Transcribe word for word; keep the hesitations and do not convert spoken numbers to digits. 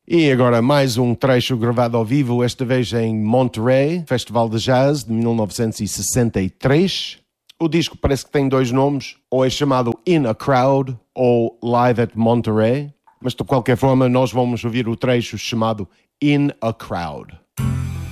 E agora mais um trecho gravado ao vivo, esta vez em Monterey, Festival de Jazz de mil novecentos e sessenta e três. O disco parece que tem dois nomes, ou é chamado In a Crowd ou Live at Monterey, mas de qualquer forma nós vamos ouvir o trecho chamado In a Crowd.